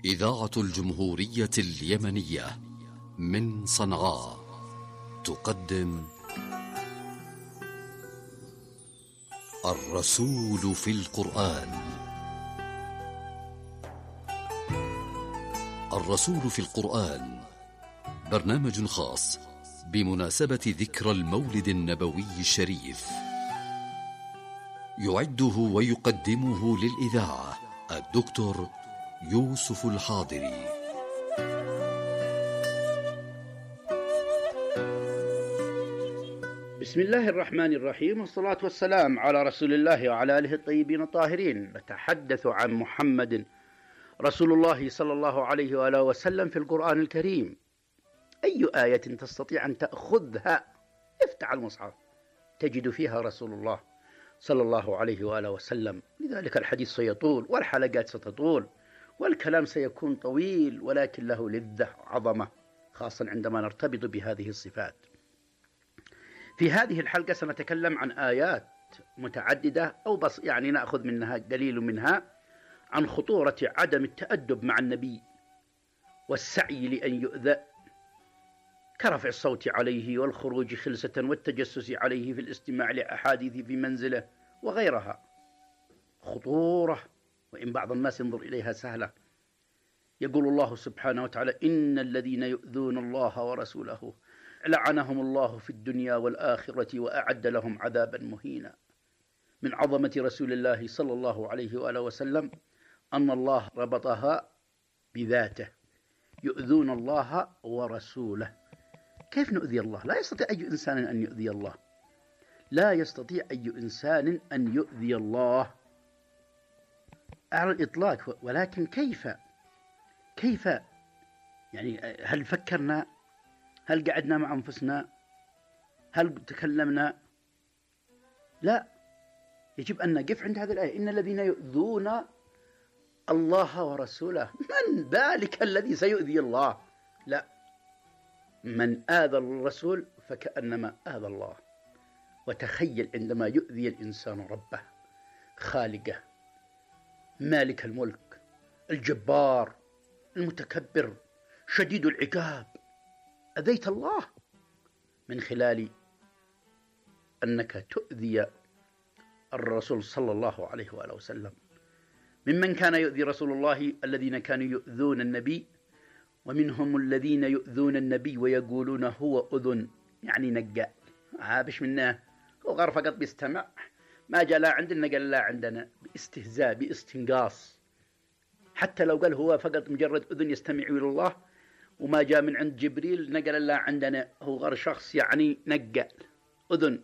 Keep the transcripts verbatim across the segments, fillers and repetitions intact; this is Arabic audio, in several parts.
إذاعة الجمهورية اليمنية من صنعاء تقدم الرسول في القرآن. الرسول في القرآن برنامج خاص بمناسبة ذكرى المولد النبوي الشريف، يعده ويقدمه للإذاعة الدكتور يوسف الحاضري. بسم الله الرحمن الرحيم، والصلاة والسلام على رسول الله وعلى آله الطيبين الطاهرين. نتحدث عن محمد رسول الله صلى الله عليه وآله وسلم في القرآن الكريم. أي آية تستطيع أن تأخذها افتح المصحف تجد فيها رسول الله صلى الله عليه وآله وسلم. لذلك الحديث سيطول والحلقات ستطول والكلام سيكون طويل، ولكن له لذة عظمة خاصة عندما نرتبط بهذه الصفات. في هذه الحلقة سنتكلم عن آيات متعددة أو بس يعني نأخذ منها دليل منها عن خطورة عدم التأدب مع النبي والسعي لأن يؤذى، كرفع الصوت عليه والخروج خلسة والتجسس عليه في الاستماع لأحاديث في منزله وغيرها. خطورة، وإن بعض الناس ينظر إليها سهلة. يقول الله سبحانه وتعالى: إن الذين يؤذون الله ورسوله لعنهم الله في الدنيا والآخرة وأعد لهم عذابا مهينا. من عظمة رسول الله صلى الله عليه وآله وسلم أن الله ربطها بذاته، يؤذون الله ورسوله. كيف نؤذي الله؟ لا يستطيع أي إنسان أن يؤذي الله، لا يستطيع أي إنسان أن يؤذي الله على الإطلاق. ولكن كيف كيف يعني هل فكرنا؟ هل قعدنا مع أنفسنا؟ هل تكلمنا؟ لا، يجب أن نقف عند هذه الآية: إن الذين يؤذون الله ورسوله. من ذلك الذي سيؤذي الله؟ لا، من آذى الرسول فكأنما آذى الله. وتخيل عندما يؤذي الإنسان ربه، خالقه، مالك الملك، الجبار، المتكبر، شديد العقاب، أذيت الله من خلال أنك تؤذي الرسول صلى الله عليه وآله وسلم. ممن كان يؤذي رسول الله الذين كانوا يؤذون النبي، ومنهم الذين يؤذون النبي ويقولون هو أذن، يعني نقاء. عابش منه، هو غير فقط بيستمع، ما جاء لا عندنا قال لا عندنا، باستهزاء باستنقاص. حتى لو قال هو فقط مجرد أذن يستمع إلى الله وما جاء من عند جبريل نقل لا عندنا، هو غير شخص يعني نقاء أذن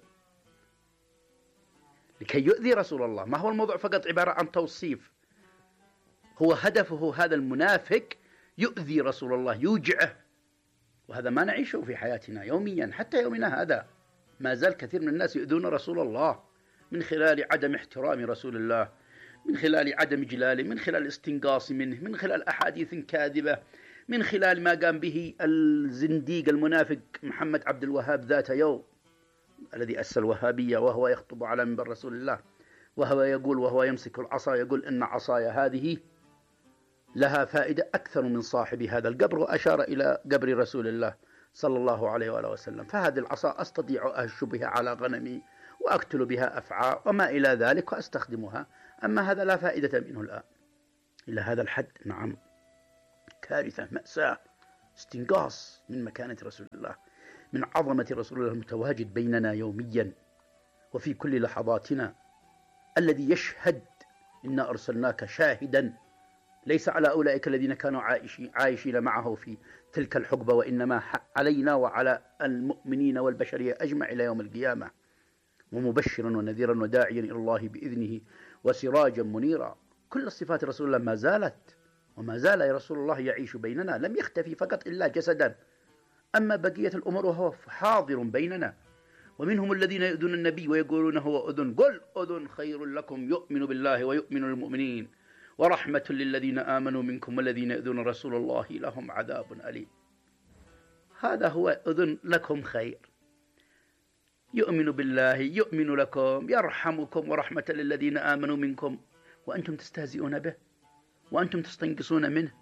لكي يؤذي رسول الله. ما هو الموضوع فقط عبارة عن توصيف، هو هدفه هذا المنافق يؤذي رسول الله، يوجعه. وهذا ما نعيشه في حياتنا يوميا، حتى يومنا هذا ما زال كثير من الناس يؤذون رسول الله من خلال عدم احترام رسول الله، من خلال عدم إجلاله، من خلال استنقاص منه، من خلال أحاديث كاذبة، من خلال ما قام به الزنديق المنافق محمد عبد الوهاب ذات يوم الذي أسس الوهابية، وهو يخطب على منبر رسول الله وهو يقول وهو يمسك العصا يقول: إن عصاي هذه لها فائدة أكثر من صاحب هذا القبر، وأشار إلى قبر رسول الله صلى الله عليه وآله وسلم. فهذه العصا أستطيع أهش بها على غنمي وأقتل بها أفعى وما إلى ذلك وأستخدمها، أما هذا لا فائدة منه الآن. إلى هذا الحد، نعم، كارثة، مأساة، استنقاص من مكانة رسول الله، من عظمة رسول الله المتواجد بيننا يوميا وفي كل لحظاتنا، الذي يشهد: إنا أرسلناك شاهدا ليس على أولئك الذين كانوا عايشين, عايشين معه في تلك الحقبة، وإنما علينا وعلى المؤمنين والبشرية أجمع إلى يوم القيامة، ومبشرا ونذيرا وداعيا إلى الله بإذنه وسراجا منيرا. كل صفات رسول الله ما زالت وما زال رسول الله يعيش بيننا، لم يختفي فقط إلا جسدا، أما بقية الأمور وهو حاضر بيننا. ومنهم الذين يؤذون النبي ويقولون هو أذن، قل أذن خير لكم يؤمن بالله ويؤمن المؤمنين ورحمة للذين آمنوا منكم والذين يؤذون رسول الله لهم عذاب أليم. هذا هو أذن لكم خير، يؤمن بالله، يؤمن لكم، يرحمكم، ورحمة للذين آمنوا منكم، وأنتم تستهزئون به وأنتم تستنقصون منه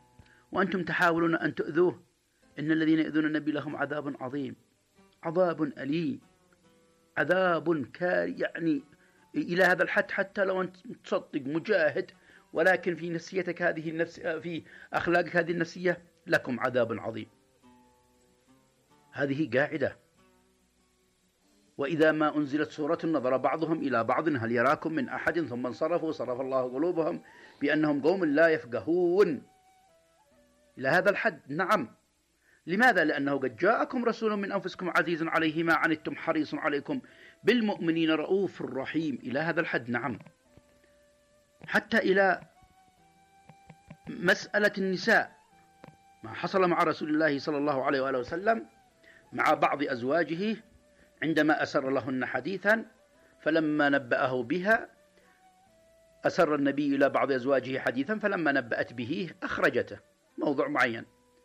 وأنتم تحاولون أن تؤذوه. إن الذين يؤذون النبي لهم عذاب عظيم، عذاب أليم، عذاب كاري، يعني إلى هذا الحد حتى لو أنت تصدق مجاهد ولكن في نفسيتك هذه النفس، في أخلاقك هذه النفسية، لكم عذاب عظيم. هذه قاعدة. وإذا ما أنزلت سورة نظر بعضهم إلى بعض هل يراكم من أحد ثم انصرفوا صرف الله قلوبهم بأنهم قوم لا يفقهون. إلى هذا الحد. نعم. لماذا؟ لأنه قد جاءكم رسول من أنفسكم عزيز عليه ما عنتم حريص عليكم بالمؤمنين رؤوف رحيم. إلى هذا الحد. نعم. حتى إلى مسألة النساء، ما حصل مع رسول الله صلى الله عليه وآله وسلم مع بعض أزواجه عندما أسر لهن حديثا، فلما نبأه بها أسر النبي إلى بعض أزواجه حديثا، فلما نبأت به أخرجته موضوع معين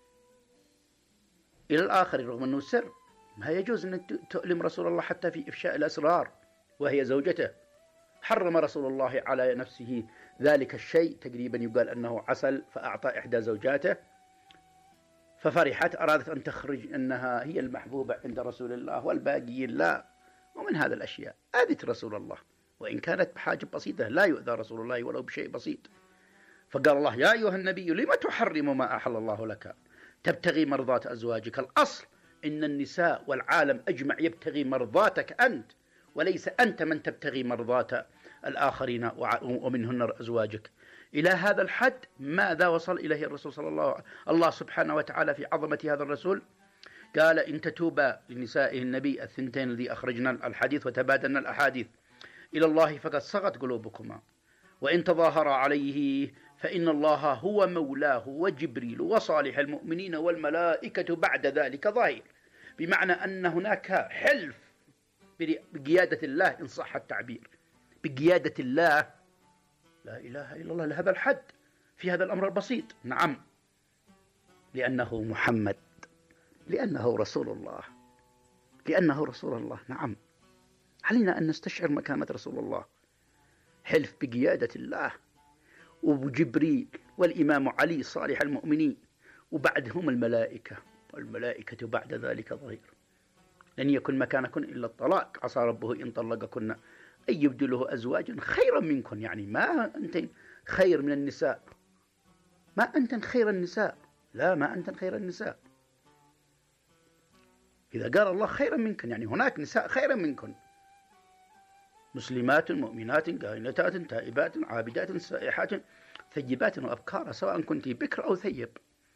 إلى الآخر، رغم أنه سر. ما يجوز أن تؤلم رسول الله حتى في إفشاء الأسرار وهي زوجته. حرم رسول الله على نفسه ذلك الشيء، تقريبا يقال أنه عسل، فأعطى إحدى زوجاته ففرحت، أرادت أن تخرج أنها هي المحبوبة عند رسول الله والباقيين لا. ومن هذا الأشياء آذت رسول الله، وإن كانت بحاجة بسيطة، لا يؤذى رسول الله ولو بشيء بسيط. فقال الله: يا أيها النبي لما تحرم ما أحل الله لك تبتغي مرضات أزواجك. الأصل إن النساء والعالم أجمع يبتغي مرضاتك أنت، وليس أنت من تبتغي مرضات الآخرين ومنهن أزواجك. إلى هذا الحد ماذا وصل إليه الرسول صلى الله عليه وسلم؟ الله سبحانه وتعالى في عظمة هذا الرسول قال: إن تتوبا لنسائه النبي الثنتين الذي أخرجنا الحديث وتبادلنا الأحاديث إلى الله فقد صغت قلوبكما، وإن تظاهر عليه فإن الله هو مولاه وجبريل وصالح المؤمنين والملائكة بعد ذلك ظهير. بمعنى أن هناك حلف بقيادة الله، إن صح التعبير، بقيادة الله. لا إله إلا الله لهذا الحد في هذا الأمر البسيط. نعم. لأنه محمد، لأنه رسول الله، لأنه رسول الله. نعم. علينا أن نستشعر مكانة رسول الله. حلف بقيادة الله وجبريل والإمام علي صالح المؤمنين وبعدهم الملائكة، والملائكة بعد ذلك ظهير. لن يكن مكانكن إلا الطلاق، عسى ربه إن طلقكن أن يبدله أزواجا خيرا منكن. يعني ما أنت خير من النساء، ما أنت خير النساء، لا، ما أنت خير النساء. إذا قال الله خيرا منكن يعني هناك نساء خيرا منكن، مسلمات مؤمنات قانتات تائبات عابدات سائحات ثيبات وأبكارا، سواء كنت بكر أو ثيب.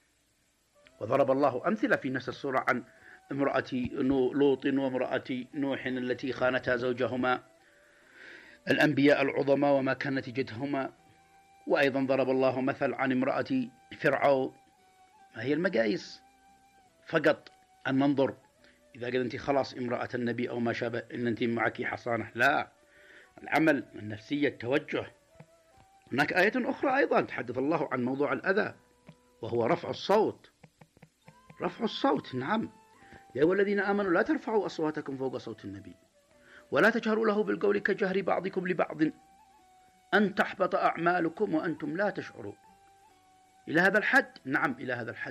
وضرب الله أمثلة في نفس السورة عن امرأة لوط وامرأة نوح التي خانتا زوجهما الأنبياء العظماء وما كان نتيجتهما. وأيضا ضرب الله مثل عن امرأة فرعون. ما هي المقاييس؟ فقط أن ننظر إذا قلت أنت خلاص امرأة النبي أو ما شابه إن أنت معك حصانة، لا، العمل، النفسية، التوجه. هناك آية أخرى أيضا تحدث الله عن موضوع الأذى وهو رفع الصوت. رفع الصوت. نعم. يا أيها الذين آمنوا لا ترفعوا أصواتكم فوق صوت النبي ولا تجهروا له بالقول كجهر بعضكم لبعض أن تحبط أعمالكم وأنتم لا تشعرون. إلى هذا الحد. نعم، إلى هذا الحد.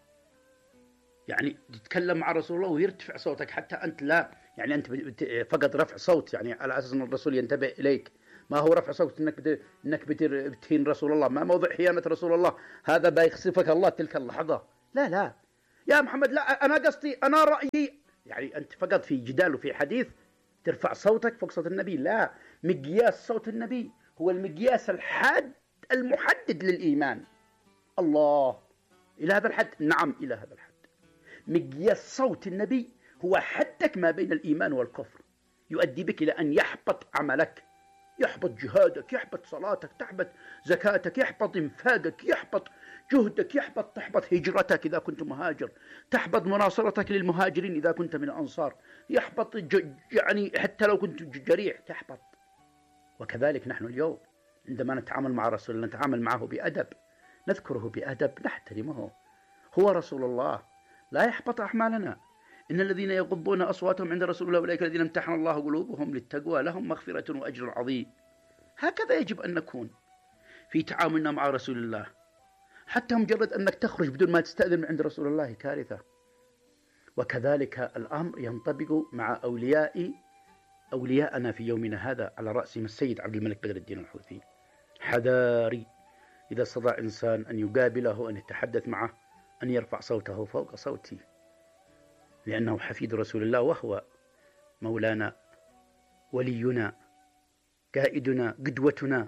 يعني تتكلم مع رسول الله ويرتفع صوتك حتى أنت لا، يعني أنت فقط رفع صوت يعني على أساس أن الرسول ينتبه إليك، ما هو رفع صوت إنك بتر إنك بتهين رسول الله، ما موضع حيانة رسول الله، هذا بيخسفك الله تلك اللحظة. لا لا يا محمد، لا، أنا قصدي، أنا رأيي، يعني أنت فقط في جدال وفي حديث ترفع صوتك فوق صوت النبي. لا، مقياس صوت النبي هو المقياس الحاد المحدد للإيمان. الله. إلى هذا الحد. نعم، إلى هذا الحد. مقياس صوت النبي هو حدك ما بين الإيمان والكفر، يؤدي بك إلى أن يحبط عملك، يحبط جهادك، يحبط صلاتك، تحبط زكاتك، يحبط انفاقك، يحبط جهدك، يحبط تحبط هجرتك إذا كنت مهاجر، تحبط مناصرتك للمهاجرين إذا كنت من الأنصار، يحبط يعني حتى لو كنت جريح تحبط. وكذلك نحن اليوم عندما نتعامل مع رسول الله نتعامل معه بأدب، نذكره بأدب، نحترمه، هو رسول الله، لا يحبط أعمالنا. إن الذين يغضون أصواتهم عند رسول الله أولئك الذين امتحن الله قلوبهم للتقوى لهم مغفرة وأجر عظيم. هكذا يجب أن نكون في تعاملنا مع رسول الله، حتى مجرد أنك تخرج بدون ما تستأذن من عند رسول الله كارثة. وكذلك الأمر ينطبق مع أولياء أولياءنا في يومنا هذا، على رأسهم السيد عبد الملك بدر الدين الحوثي. حذاري إذا استطاع إنسان أن يقابله، أن يتحدث معه، أن يرفع صوته فوق صوتي، لأنه حفيد رسول الله، وهو مولانا، ولينا، قائدنا، قدوتنا.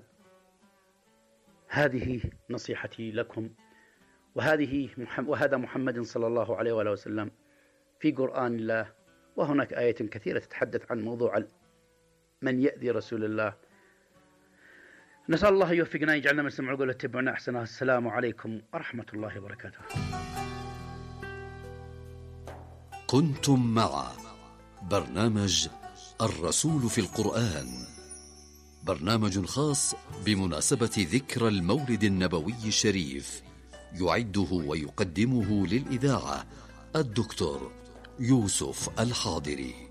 هذه نصيحتي لكم، وهذه وهذا محمد صلى الله عليه وآله وسلم في قرآن الله. وهناك آية كثيرة تتحدث عن موضوع من يأذي رسول الله. نسأل الله يوفقنا، يجعلنا من سمع القول واتبعنا أحسنها. السلام عليكم ورحمة الله وبركاته. كنتم مع برنامج الرسول في القرآن، برنامج خاص بمناسبة ذكرى المولد النبوي الشريف، يعده ويقدمه للإذاعة الدكتور يوسف الحاضري.